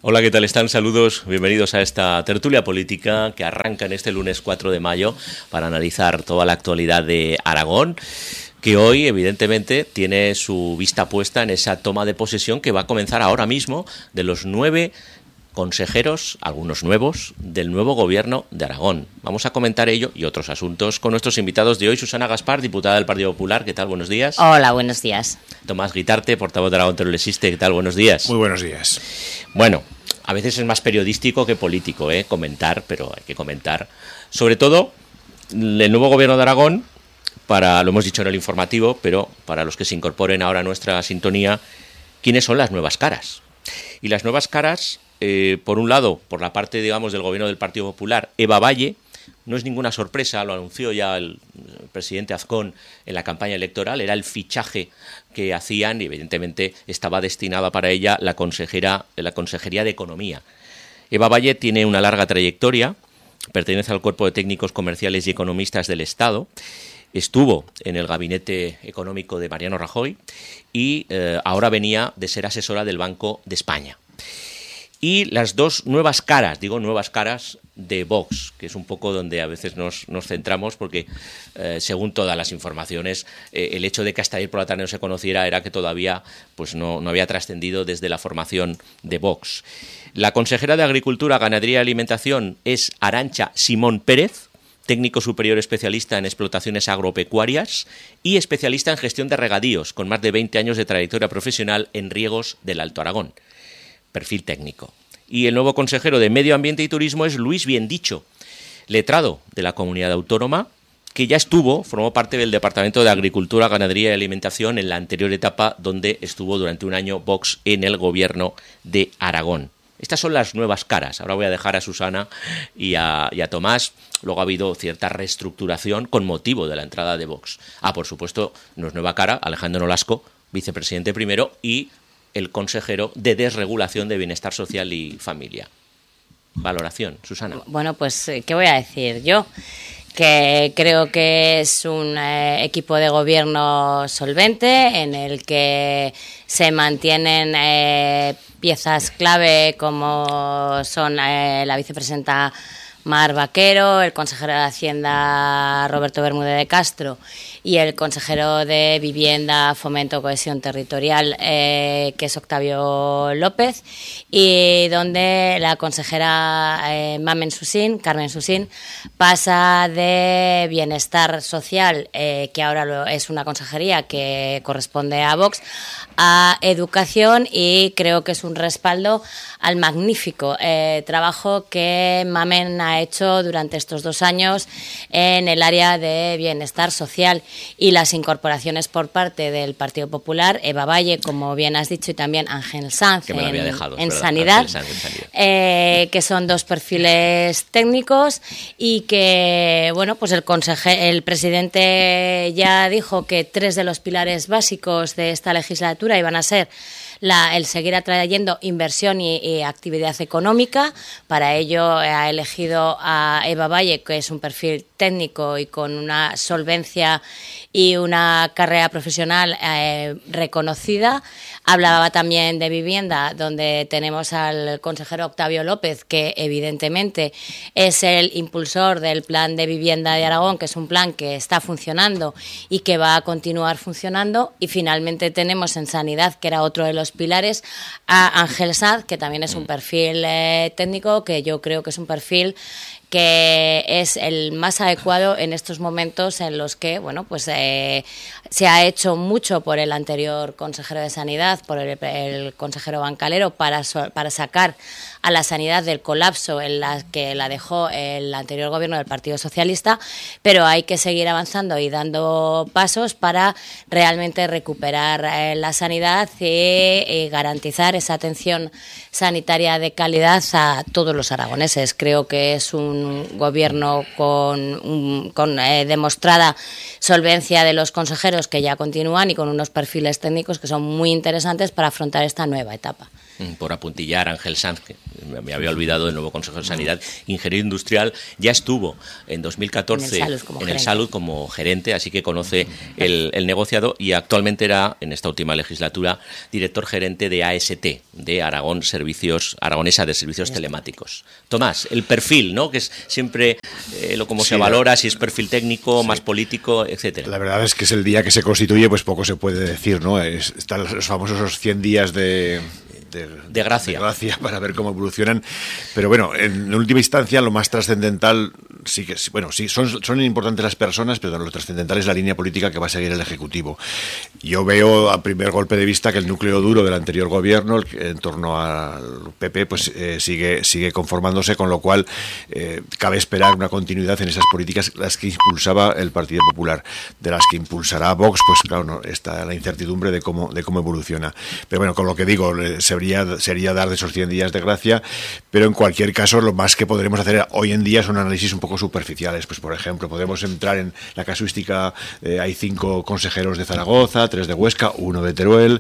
Hola, ¿qué tal están? Saludos, bienvenidos a esta tertulia política que arranca en este lunes 4 de mayo para analizar toda la actualidad de Aragón, que hoy evidentemente tiene su vista puesta en esa toma de posesión que va a comenzar ahora mismo de los 9 consejeros, algunos nuevos, del nuevo gobierno de Aragón. Vamos a comentar ello y otros asuntos con nuestros invitados de hoy. Susana Gaspar, diputada del Partido Popular, ¿qué tal? Buenos días. Hola, buenos días. Tomás Guitarte, portavoz de Aragón Teruel-Existe, ¿qué tal? Buenos días. Muy buenos días. Bueno, a veces es más periodístico que político, comentar, pero hay que comentar. Sobre todo, el nuevo gobierno de Aragón, lo hemos dicho en el informativo, pero para los que se incorporen ahora a nuestra sintonía, ¿quiénes son las nuevas caras? Y las nuevas caras, por un lado, por la parte, digamos, del gobierno del Partido Popular, Eva Valle, no es ninguna sorpresa, lo anunció ya el presidente Azcón en la campaña electoral, era el fichaje que hacían y evidentemente estaba destinada para ella la Consejería de Economía. Eva Valle tiene una larga trayectoria, pertenece al Cuerpo de Técnicos Comerciales y Economistas del Estado, estuvo en el gabinete económico de Mariano Rajoy y ahora venía de ser asesora del Banco de España. Y las dos nuevas caras, de Vox, que es un poco donde a veces nos centramos, porque según todas las informaciones, el hecho de que hasta ayer por la tarde no se conociera era que todavía pues no había trascendido desde la formación de Vox. La consejera de Agricultura, Ganadería y Alimentación es Arantxa Simón Pérez, técnico superior especialista en explotaciones agropecuarias y especialista en gestión de regadíos, con más de 20 años de trayectoria profesional en riegos del Alto Aragón. Perfil técnico. Y el nuevo consejero de Medio Ambiente y Turismo es Luis Biendicho, letrado de la comunidad autónoma, que ya formó parte del Departamento de Agricultura, Ganadería y Alimentación en la anterior etapa, donde estuvo durante un año Vox en el gobierno de Aragón. Estas son las nuevas caras. Ahora voy a dejar a Susana y a Tomás. Luego ha habido cierta reestructuración con motivo de la entrada de Vox. Por supuesto, no es nueva cara, Alejandro Nolasco, vicepresidente primero, y el consejero de Desregulación de Bienestar Social y Familia. Valoración, Susana. Bueno, pues, ¿qué voy a decir yo? Que creo que es un equipo de gobierno solvente en el que se mantienen piezas clave como son la vicepresidenta Mar Vaquero, el consejero de Hacienda Roberto Bermúdez de Castro y el consejero de Vivienda, Fomento, Cohesión Territorial, que es Octavio López, y donde la consejera Carmen Susín, pasa de Bienestar Social, que ahora es una consejería que corresponde a Vox, a Educación, y creo que es un respaldo al magnífico trabajo que Mamen ha hecho durante estos 2 años en el área de bienestar social, y las incorporaciones por parte del Partido Popular, Eva Valle, como bien has dicho, y también Ángel Sanz en Sanidad, que son 2 perfiles técnicos y que, bueno, pues el presidente ya dijo que 3 de los pilares básicos de esta legislatura iban a ser el seguir atrayendo inversión y actividad económica. Para ello ha elegido a Eva Valle, que es un perfil técnico y con una solvencia y una carrera profesional reconocida. Hablaba también de vivienda, donde tenemos al consejero Octavio López, que evidentemente es el impulsor del plan de vivienda de Aragón, que es un plan que está funcionando y que va a continuar funcionando. Y finalmente tenemos en Sanidad, que era otro de los pilares, a Ángel Sanz, que también es un perfil técnico, que yo creo que es un perfil que es el más adecuado en estos momentos en los que, bueno, pues se ha hecho mucho por el anterior consejero de Sanidad, por el consejero Bancalero, para sacar a la sanidad del colapso en la que la dejó el anterior gobierno del Partido Socialista, pero hay que seguir avanzando y dando pasos para realmente recuperar la sanidad y garantizar esa atención sanitaria de calidad a todos los aragoneses. Creo que es un gobierno con demostrada solvencia de los consejeros que ya continúan y con unos perfiles técnicos que son muy interesantes para afrontar esta nueva etapa. Por apuntillar, Ángel Sanz, que me había olvidado del nuevo consejero de Sanidad, ingeniero industrial, ya estuvo en 2014 en el Salud como gerente, así que conoce el negociado, y actualmente era, en esta última legislatura, director gerente de AST, de Aragón Aragonesa de Servicios Telemáticos. Tomás, el perfil, ¿no? Que es siempre cómo se valora, si es perfil técnico, más político, etcétera. La verdad es que es el día que se constituye, pues poco se puede decir, ¿no? Están los famosos 100 días de gracia para ver cómo evolucionan, pero bueno, en última instancia lo más trascendental sí son importantes las personas, pero lo trascendental es la línea política que va a seguir el Ejecutivo. Yo veo a primer golpe de vista que el núcleo duro del anterior gobierno, en torno al PP, pues sigue conformándose, con lo cual cabe esperar una continuidad en esas políticas, las que impulsaba el Partido Popular. De las que impulsará Vox, pues claro, no, está la incertidumbre de cómo evoluciona. Pero bueno, con lo que digo, sería dar de esos 100 días de gracia, pero en cualquier caso lo más que podremos hacer hoy en día son análisis un poco superficiales. Pues por ejemplo, podemos entrar en la casuística, hay 5 consejeros de Zaragoza, 3 de Huesca, 1 de Teruel,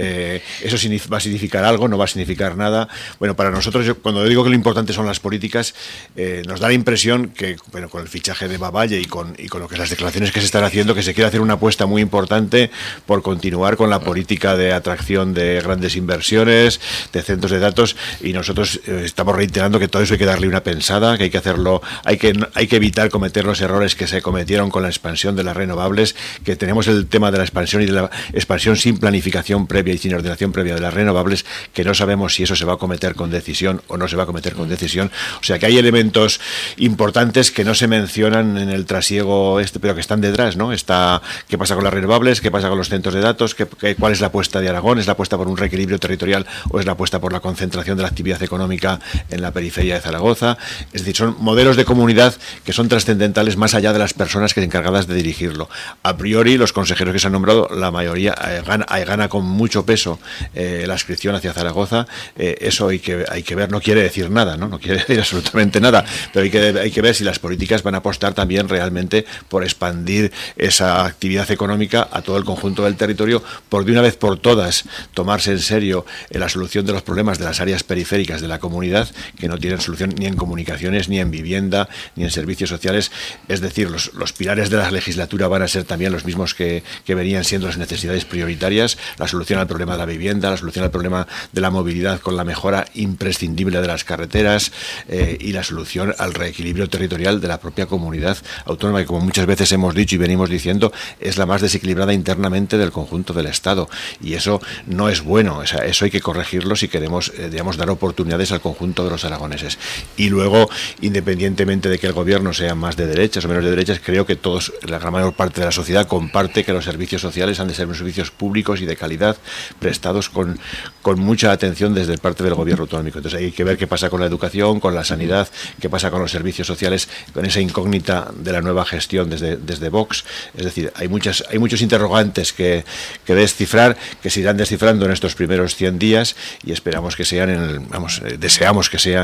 eso va a significar algo, no va a significar nada. Bueno, para nosotros, cuando digo que lo importante son las políticas, nos da la impresión que, bueno, con el fichaje de Bavalle y con lo que las declaraciones que se están haciendo, que se quiere hacer una apuesta muy importante por continuar con la política de atracción de grandes inversiones, de centros de datos, y nosotros estamos reiterando que todo eso hay que darle una pensada, que hay que hacerlo, hay que evitar cometer los errores que se cometieron con la expansión de las renovables, que tenemos el tema de la expansión y de la expansión sin planificación previa y sin ordenación previa de las renovables, que no sabemos si eso se va a cometer con decisión o no se va a cometer con decisión. O sea que hay elementos importantes que no se mencionan en el trasiego pero que están detrás, ¿no? ¿Qué pasa con las renovables? ¿Qué pasa con los centros de datos? ¿Cuál es la apuesta de Aragón? ¿Es la apuesta por un reequilibrio territorial o es la apuesta por la concentración de la actividad económica en la periferia de Zaragoza? Es decir, son modelos de comunidad que son trascendentales más allá de las personas que encargadas de dirigirlo. A priori, los consejeros que se han nombrado, la mayoría gana con mucho peso la adscripción hacia Zaragoza. Eso hay que ver, no quiere decir nada, ¿no? No quiere decir absolutamente nada, pero hay que ver si las políticas van a apostar también realmente por expandir esa actividad económica a todo el conjunto del territorio, por de una vez por todas tomarse en serio la solución de los problemas de las áreas periféricas de la comunidad, que no tienen solución ni en comunicaciones, ni en vivienda, ni en servicios sociales. Es decir, los pilares de la legislatura van a ser también los mismos que venían siendo las necesidades prioritarias: la solución al problema de la vivienda, la solución al problema de la movilidad con la mejora imprescindible de las carreteras, y la solución al reequilibrio territorial de la propia comunidad autónoma, que, como muchas veces hemos dicho y venimos diciendo, es la más desequilibrada internamente del conjunto del Estado, y eso no es bueno. O sea, eso hay que corregirlo si queremos, dar oportunidades al conjunto de los aragoneses. Y luego, independientemente de que el gobierno sea más de derechas o menos de derechas, creo que la gran mayor parte de la sociedad comparte que los servicios sociales han de ser unos servicios públicos y de calidad, prestados con mucha atención desde parte del gobierno autonómico. Entonces hay que ver qué pasa con la educación, con la sanidad, qué pasa con los servicios sociales, con esa incógnita de la nueva gestión desde Vox. Es decir, hay muchos interrogantes que descifrar, que se irán descifrando en estos primeros 100 días, y esperamos que sean deseamos que sean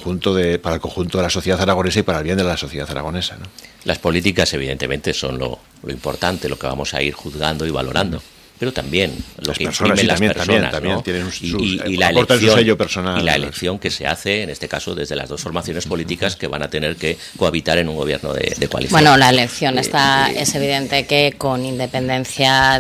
para el conjunto de la sociedad aragonesa y para el bien de la sociedad aragonesa, ¿no? Las políticas, evidentemente, son lo importante, lo que vamos a ir juzgando y valorando, pero también lo que imprimen las personas, también, ¿no? tienen y la aportan su sello personal. Y la elección que se hace, en este caso, desde las dos formaciones políticas que van a tener que cohabitar en un gobierno de coalición. Bueno, la elección es evidente que, con independencia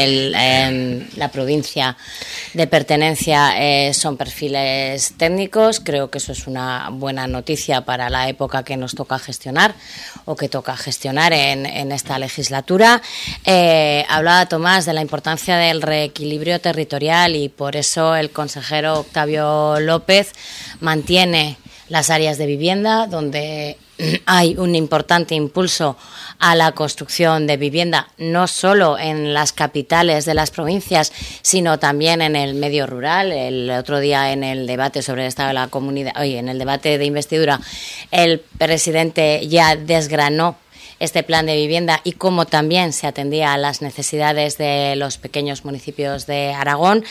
de la provincia de pertenencia, son perfiles técnicos. Creo que eso es una buena noticia para la época que nos toca gestionar, o que toca gestionar en esta legislatura. Hablaba Tomás de la importancia del reequilibrio territorial, y por eso el consejero Octavio López mantiene las áreas de vivienda, donde hay un importante impulso a la construcción de vivienda, no solo en las capitales de las provincias, sino también en el medio rural. El otro día, en el debate sobre el estado de la comunidad, en el debate de investidura, el presidente ya desgranó este plan de vivienda y cómo también se atendía a las necesidades de los pequeños municipios de Aragón.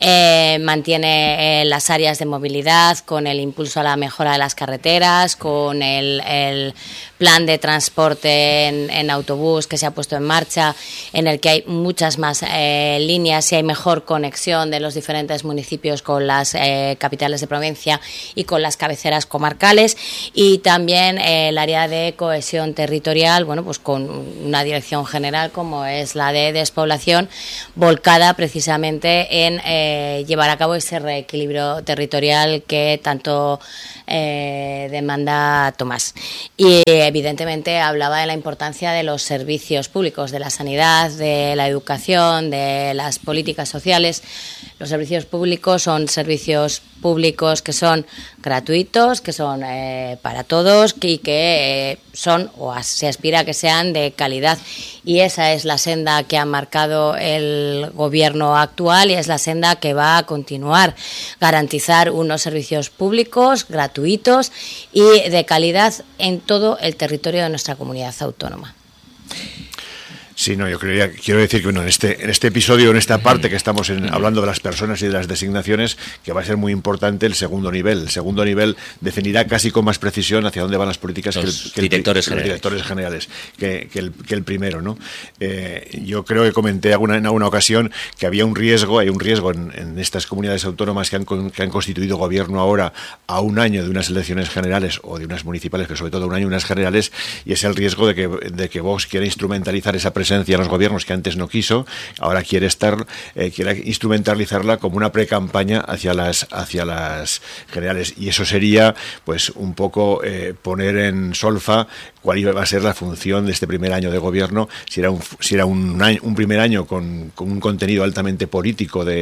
Mantiene las áreas de movilidad, con el impulso a la mejora de las carreteras, con el plan de transporte en autobús que se ha puesto en marcha, en el que hay muchas más líneas y hay mejor conexión de los diferentes municipios con las capitales de provincia y con las cabeceras comarcales. Y también el área de cohesión territorial, territorial, bueno, pues con una dirección general como es la de despoblación, volcada precisamente en llevar a cabo ese reequilibrio territorial que tanto demanda Tomás. Y evidentemente hablaba de la importancia de los servicios públicos, de la sanidad, de la educación, de las políticas sociales. Los servicios públicos son servicios públicos que son gratuitos, que son para todos y que son, o se aspira a que sean, de calidad. Y esa es la senda que ha marcado el gobierno actual y es la senda que va a continuar. Garantizar unos servicios públicos gratuitos y de calidad en todo el territorio de nuestra comunidad autónoma. Sí, no, yo quiero decir que bueno, en este episodio, en esta parte que estamos hablando de las personas y de las designaciones, que va a ser muy importante el segundo nivel. El segundo nivel definirá casi con más precisión hacia dónde van las políticas que los directores generales que el primero, ¿no? Yo creo que comenté en alguna ocasión que hay un riesgo en estas comunidades autónomas que han constituido gobierno ahora a un año de unas elecciones generales o de unas municipales, pero sobre todo a un año de unas generales, y es el riesgo de que Vox quiera instrumentalizar esa presencia en los gobiernos que antes no quiso, ahora quiere instrumentalizarla como una pre-campaña hacia las generales, y eso sería pues un poco poner en solfa cuál iba a ser la función de este primer año de gobierno, si era un primer año con un contenido altamente político de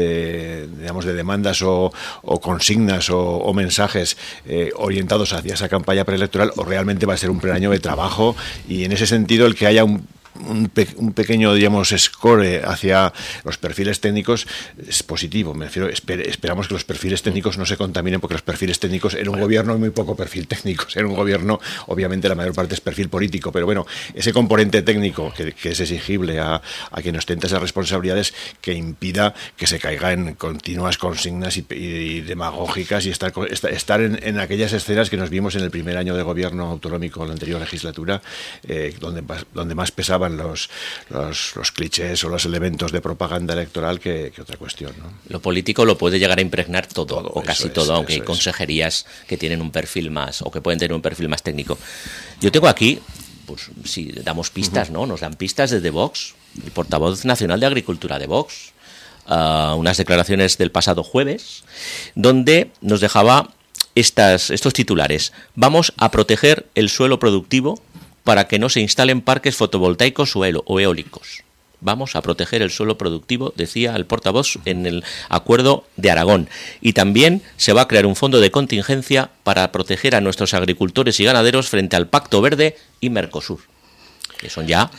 demandas o consignas o mensajes orientados hacia esa campaña preelectoral, o realmente va a ser un primer año de trabajo. Y en ese sentido el que haya un pequeño, digamos, score hacia los perfiles técnicos es positivo. Me refiero, esperamos que los perfiles técnicos no se contaminen, porque los perfiles técnicos en un gobierno hay muy poco perfil técnico. En un gobierno, obviamente, la mayor parte es perfil político, pero bueno, ese componente técnico que es exigible a quien ostenta esas responsabilidades, que impida que se caiga en continuas consignas y demagógicas, y estar en aquellas escenas que nos vimos en el primer año de gobierno autonómico en la anterior legislatura, donde más pesaban los clichés o los elementos de propaganda electoral que otra cuestión, ¿no? Lo político lo puede llegar a impregnar todo o casi todo, aunque hay consejerías que tienen un perfil más, o que pueden tener un perfil más técnico. Yo tengo aquí, pues si damos pistas, ¿no? Nos dan pistas desde Vox, el portavoz nacional de Agricultura de Vox, unas declaraciones del pasado jueves, donde nos dejaba estos titulares: vamos a proteger el suelo productivo para que no se instalen parques fotovoltaicos o eólicos. Vamos a proteger el suelo productivo, decía el portavoz en el acuerdo de Aragón. Y también se va a crear un fondo de contingencia para proteger a nuestros agricultores y ganaderos frente al Pacto Verde y Mercosur. Que son ya,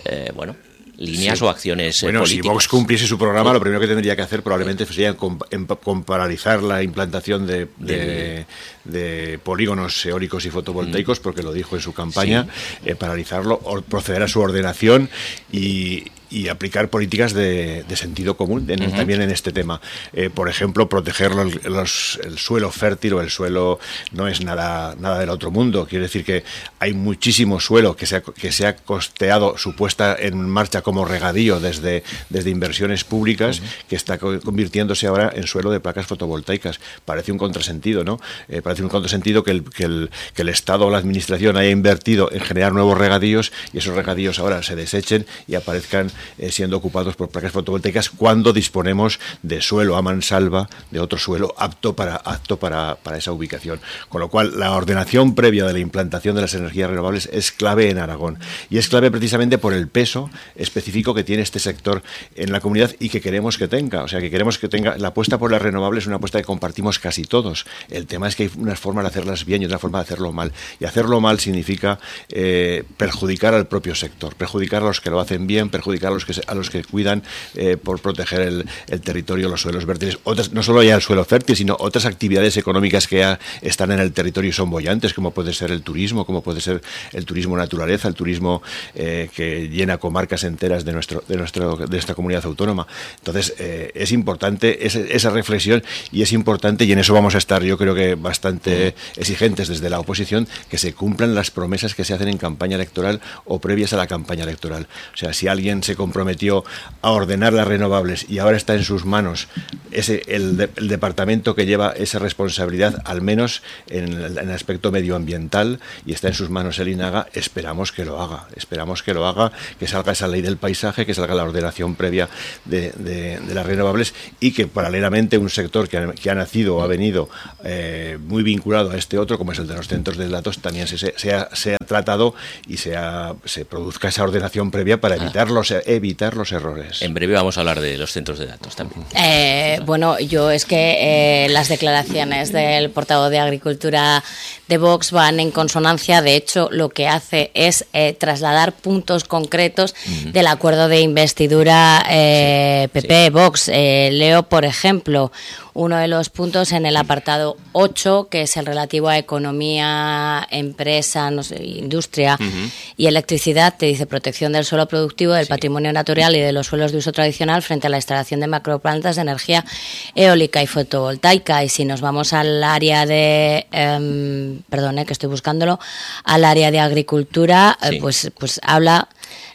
líneas o acciones políticas. Si Vox cumpliese su programa, lo primero que tendría que hacer probablemente sería paralizar la implantación de polígonos eólicos y fotovoltaicos, porque lo dijo en su campaña, paralizarlo, o proceder a su ordenación y aplicar políticas de sentido común también en este tema. Por ejemplo, proteger el suelo fértil, o el suelo no es nada del otro mundo. Quiere decir que hay muchísimo suelo que se ha costeado su puesta en marcha como regadío desde inversiones públicas, que está convirtiéndose ahora en suelo de placas fotovoltaicas. Parece un contrasentido, ¿no? Parece un contrasentido que el Estado o la Administración haya invertido en generar nuevos regadíos, y esos regadíos ahora se desechen y aparezcan siendo ocupados por placas fotovoltaicas, cuando disponemos de suelo a mansalva, de otro suelo apto para esa ubicación. Con lo cual, la ordenación previa de la implantación de las energías renovables es clave en Aragón, y es clave precisamente por el peso específico que tiene este sector en la comunidad y que queremos que tenga. O sea, que queremos que tenga. La apuesta por las renovables es una apuesta que compartimos casi todos. El tema es que hay una forma de hacerlas bien y otra forma de hacerlo mal. Y hacerlo mal significa perjudicar al propio sector, perjudicar a los que lo hacen bien, perjudicar a los que cuidan por proteger el territorio, los suelos fértiles. No solo ya el suelo fértil, sino otras actividades económicas que ya están en el territorio y son bollantes, como puede ser el turismo, como puede ser el turismo naturaleza, el turismo que llena comarcas enteras de esta comunidad autónoma. Entonces, es importante esa reflexión, y es importante, y en eso vamos a estar, yo creo que bastante exigentes desde la oposición, que se cumplan las promesas que se hacen en campaña electoral o previas a la campaña electoral. O sea, si alguien se se comprometió a ordenar las renovables y ahora está en sus manos el departamento que lleva esa responsabilidad, al menos en el aspecto medioambiental, y está en sus manos el INAGA. Esperamos que lo haga, que salga esa ley del paisaje, que salga la ordenación previa de las renovables, y que paralelamente un sector que ha nacido o ha venido muy vinculado a este otro, como es el de los centros de datos, también sea tratado y se produzca esa ordenación previa para evitar los errores. En breve vamos a hablar de los centros de datos también. Bueno, yo es que las declaraciones del portavoz de Agricultura de Vox van en consonancia. De hecho, lo que hace es trasladar puntos concretos del acuerdo de investidura PP-Vox. Leo, por ejemplo, uno de los puntos en el apartado 8, que es el relativo a economía, empresa, industria y electricidad. Te dice: protección del suelo productivo, del patrimonio natural y de los suelos de uso tradicional frente a la instalación de macroplantas de energía eólica y fotovoltaica. Y si nos vamos al área de que estoy buscándolo, al área de agricultura, pues habla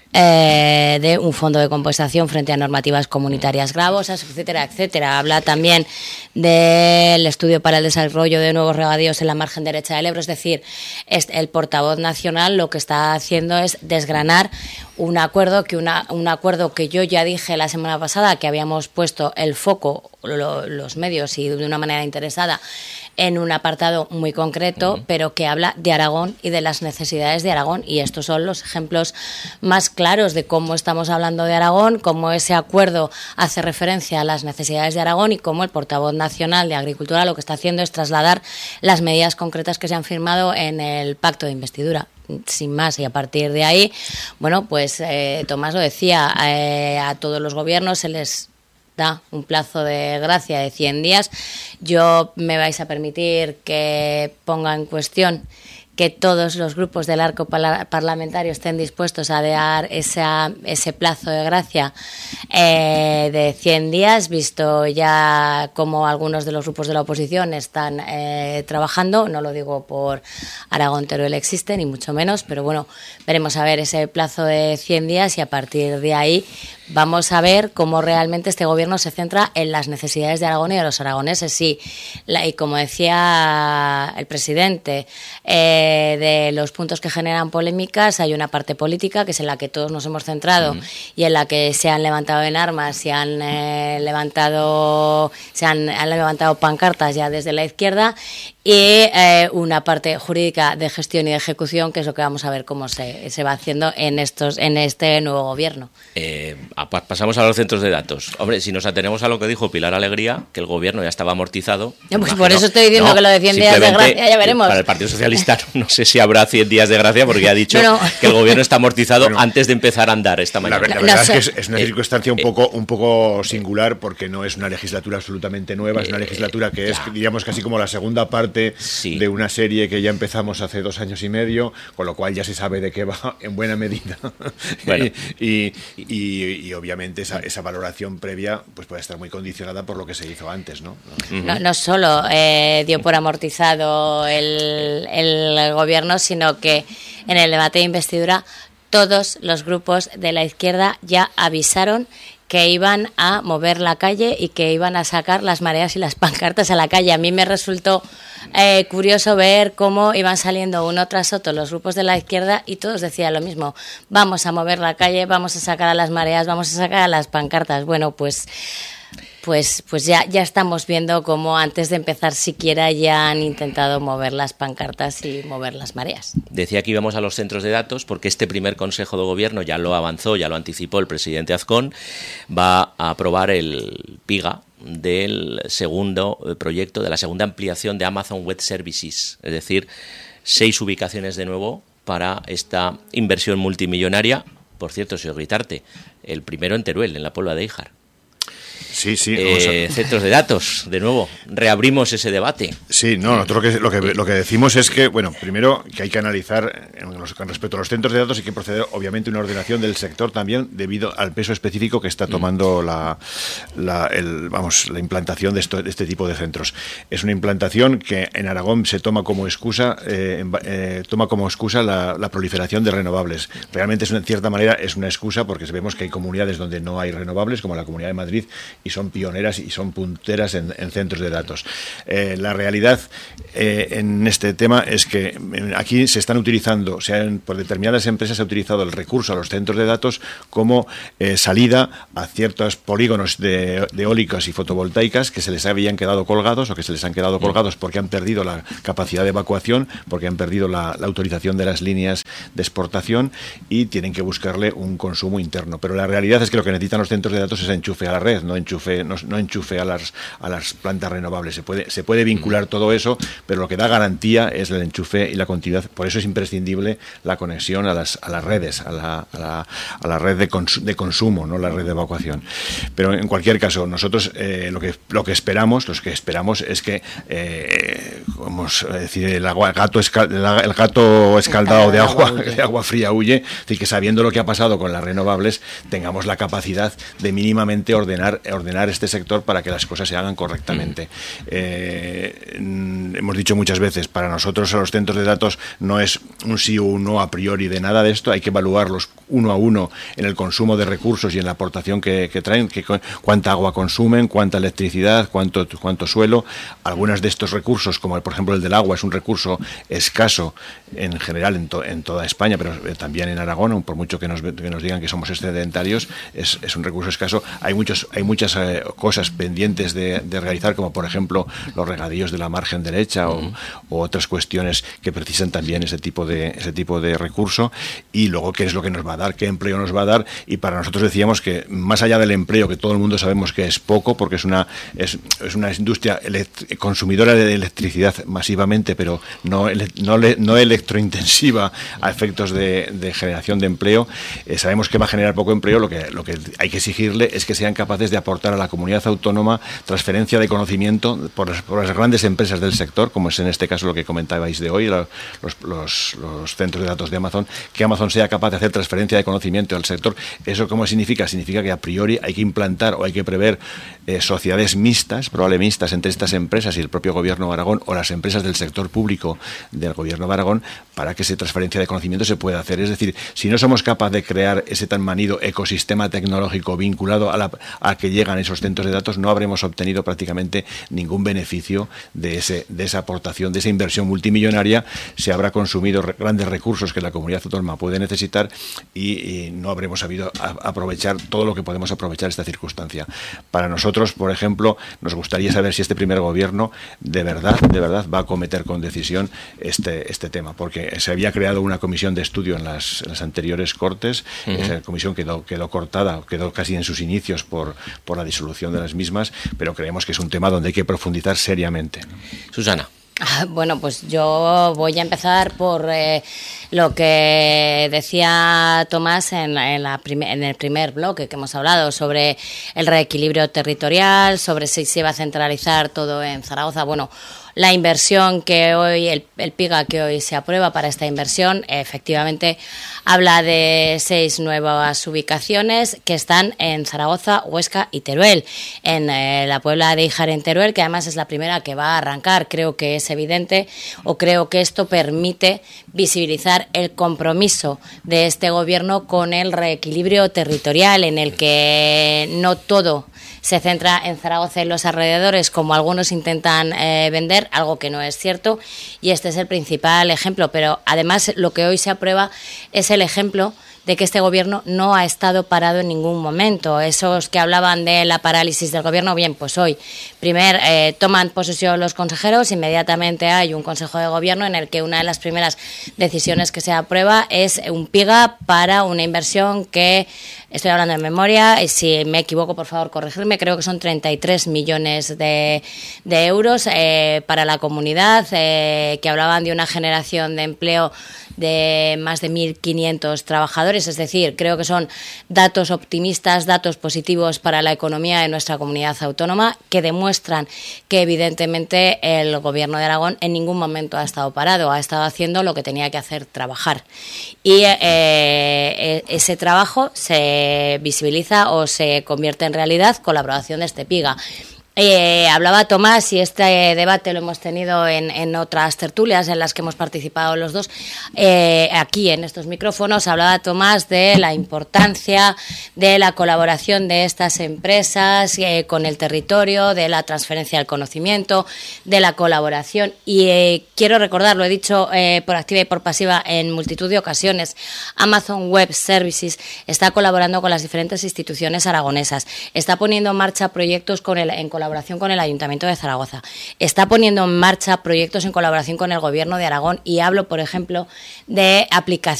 de un fondo de compensación frente a normativas comunitarias gravosas, etcétera, etcétera. Habla también del estudio para el desarrollo de nuevos regadíos en la margen derecha del Ebro. Es decir, el portavoz nacional lo que está haciendo es desgranar un acuerdo que yo ya dije la semana pasada, que habíamos puesto el foco, los medios, y de una manera interesada, en un apartado muy concreto, pero que habla de Aragón y de las necesidades de Aragón. Y estos son los ejemplos más claros de cómo estamos hablando de Aragón, cómo ese acuerdo hace referencia a las necesidades de Aragón y cómo el portavoz nacional de Agricultura lo que está haciendo es trasladar las medidas concretas que se han firmado en el pacto de investidura. Sin más, y a partir de ahí, bueno, pues Tomás lo decía, a todos los gobiernos se les da un plazo de gracia de 100 días. Yo me vais a permitir que ponga en cuestión que todos los grupos del arco parlamentario estén dispuestos a dar ese plazo de gracia de 100 días, visto ya cómo algunos de los grupos de la oposición están trabajando. No lo digo por Aragón Teruel existe, ni mucho menos, pero bueno, veremos a ver ese plazo de 100 días y a partir de ahí vamos a ver cómo realmente este gobierno se centra en las necesidades de Aragón y de los aragoneses. Sí, y como decía el presidente, de los puntos que generan polémicas hay una parte política, que es en la que todos nos hemos centrado y en la que se han levantado en armas, se han levantado pancartas ya desde la izquierda, y una parte jurídica de gestión y de ejecución, que es lo que vamos a ver cómo se va haciendo en este nuevo gobierno. Pasamos a los centros de datos. Hombre, si nos atenemos a lo que dijo Pilar Alegría, que el gobierno ya estaba amortizado. Pues por eso estoy diciendo que lo de 100 días de gracia ya veremos. Para el Partido Socialista no sé si habrá 100 días de gracia, porque ya ha dicho que el gobierno está amortizado antes de empezar a andar esta mañana. La verdad es que es una circunstancia un poco singular, porque no es una legislatura absolutamente nueva, es una legislatura que es, diríamos, casi como la segunda parte de una serie que ya empezamos hace 2 años y medio, con lo cual ya se sabe de qué va en buena medida. Bueno. y obviamente esa valoración previa pues puede estar muy condicionada por lo que se hizo antes, ¿no? No solo dio por amortizado el gobierno, sino que en el debate de investidura todos los grupos de la izquierda ya avisaron que iban a mover la calle y que iban a sacar las mareas y las pancartas a la calle. A mí me resultó curioso ver cómo iban saliendo uno tras otro los grupos de la izquierda y todos decían lo mismo: vamos a mover la calle, vamos a sacar a las mareas, vamos a sacar a las pancartas. Bueno, pues ya estamos viendo cómo antes de empezar siquiera ya han intentado mover las pancartas y mover las mareas. Decía que íbamos a los centros de datos porque este primer Consejo de Gobierno ya lo avanzó, ya lo anticipó el presidente Azcón, va a aprobar el PIGA del segundo proyecto, de la segunda ampliación de Amazon Web Services, es decir, 6 ubicaciones de nuevo para esta inversión multimillonaria. Por cierto, señor Guitarte, el primero en Teruel, en la Puebla de Híjar. Sí, centros de datos, de nuevo, reabrimos ese debate. Sí, no, nosotros lo que decimos es que, bueno, primero que hay que analizar con respecto a los centros de datos y que proceder, obviamente, una ordenación del sector también debido al peso específico que está tomando la implantación de este tipo de centros. Es una implantación que en Aragón se toma como excusa la proliferación de renovables. Realmente en cierta manera es una excusa porque vemos que hay comunidades donde no hay renovables, como la Comunidad de Madrid, y son pioneras y son punteras en centros de datos. La realidad en este tema es que aquí se están utilizando, por determinadas empresas se ha utilizado el recurso a los centros de datos como salida a ciertos polígonos de eólicas y fotovoltaicas que se les habían quedado colgados o que se les han quedado colgados porque han perdido la capacidad de evacuación, porque han perdido la autorización de las líneas de exportación y tienen que buscarle un consumo interno. Pero la realidad es que lo que necesitan los centros de datos es enchufe a la red, no enchufe a las plantas renovables. Se puede vincular todo eso, pero lo que da garantía es el enchufe y la continuidad. Por eso es imprescindible la conexión a las redes, a la red de consumo, no la red de evacuación. Pero en cualquier caso, nosotros lo que esperamos es que vamos a decir, el gato escaldado de agua fría huye, es decir, que sabiendo lo que ha pasado con las renovables tengamos la capacidad de mínimamente ordenar este sector para que las cosas se hagan correctamente. Hemos dicho muchas veces, para nosotros a los centros de datos no es un sí o un no a priori de nada de esto, hay que evaluarlos uno a uno en el consumo de recursos y en la aportación que traen, cuánta agua consumen, cuánta electricidad, cuánto suelo. Algunos de estos recursos, como por ejemplo el del agua, es un recurso escaso en general en toda España, pero también en Aragón, por mucho que nos digan que somos excedentarios, es un recurso escaso. Hay muchas cosas pendientes de realizar, como por ejemplo los regadíos de la margen derecha o otras cuestiones que precisan también ese tipo de recurso. Y luego, ¿qué es lo que nos va a dar? ¿Qué empleo nos va a dar? Y para nosotros decíamos que más allá del empleo, que todo el mundo sabemos que es poco, porque es una industria consumidora de electricidad masivamente, pero no electrointensiva a efectos de generación de empleo, sabemos que va a generar poco empleo. Lo que hay que exigirle es que sean capaces de aportar a la comunidad autónoma transferencia de conocimiento por las grandes empresas del sector, como es en este caso lo que comentabais de hoy, los centros de datos de Amazon, que Amazon sea capaz de hacer transferencia de conocimiento al sector. ¿Eso cómo significa? Significa que a priori hay que implantar o hay que prever sociedades mixtas, probablemente mixtas, entre estas empresas y el propio Gobierno de Aragón o las empresas del sector público del Gobierno de Aragón, para que esa transferencia de conocimiento se pueda hacer. Es decir, si no somos capaces de crear ese tan manido ecosistema tecnológico vinculado a que llegan esos centros de datos, no habremos obtenido prácticamente ningún beneficio de esa aportación, de esa inversión multimillonaria. Se habrá consumido grandes recursos que la comunidad autónoma puede necesitar y no habremos sabido aprovechar todo lo que podemos aprovechar esta circunstancia. Para nosotros, por ejemplo, nos gustaría saber si este primer gobierno de verdad va a acometer con decisión este tema, porque se había creado una comisión de estudio en las anteriores Cortes. Esa comisión quedó cortada, quedó casi en sus inicios por la disolución de las mismas, pero creemos que es un tema donde hay que profundizar seriamente. Susana. Bueno, pues yo voy a empezar por lo que decía Tomás en el primer bloque que hemos hablado sobre el reequilibrio territorial, sobre si se va a centralizar todo en Zaragoza. Bueno, la inversión que hoy, el PIGA que hoy se aprueba para esta inversión, efectivamente habla de 6 nuevas ubicaciones que están en Zaragoza, Huesca y Teruel. En la Puebla de Híjar en Teruel, que además es la primera que va a arrancar, creo que es evidente, o creo que esto permite visibilizar el compromiso de este gobierno con el reequilibrio territorial, en el que no todo se centra en Zaragoza y los alrededores, como algunos intentan vender, algo que no es cierto, y este es el principal ejemplo. Pero además lo que hoy se aprueba es el ejemplo de que este gobierno no ha estado parado en ningún momento. Esos que hablaban de la parálisis del gobierno, bien, pues hoy toman posesión los consejeros, inmediatamente hay un consejo de gobierno en el que una de las primeras decisiones que se aprueba es un PIGA para una inversión que estoy hablando de memoria, y si me equivoco, por favor, corregirme, creo que son 33 millones de euros para la comunidad, que hablaban de una generación de empleo de más de 1.500 trabajadores, es decir, creo que son datos optimistas, datos positivos para la economía de nuestra comunidad autónoma, que demuestran que evidentemente el Gobierno de Aragón en ningún momento ha estado parado, ha estado haciendo lo que tenía que hacer, trabajar. Y ese trabajo se visibiliza o se convierte en realidad con la aprobación de este PIGA. Hablaba Tomás, y este debate lo hemos tenido en otras tertulias en las que hemos participado los dos, aquí en estos micrófonos, hablaba Tomás de la importancia de la colaboración de estas empresas con el territorio, de la transferencia del conocimiento, de la colaboración, y quiero recordar, lo he dicho por activa y por pasiva en multitud de ocasiones, Amazon Web Services está colaborando con las diferentes instituciones aragonesas, está poniendo en marcha proyectos en colaboración con el Ayuntamiento de Zaragoza, está poniendo en marcha proyectos en colaboración con el Gobierno de Aragón, y hablo, por ejemplo, de aplicaciones